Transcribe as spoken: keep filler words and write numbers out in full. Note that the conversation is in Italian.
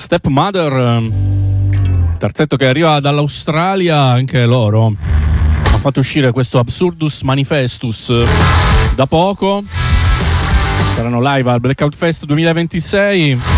Stepmother, terzetto che arriva dall'Australia, anche loro hanno fatto uscire questo Absurdus Manifestus da poco, saranno live al Blackout Fest duemilaventisei.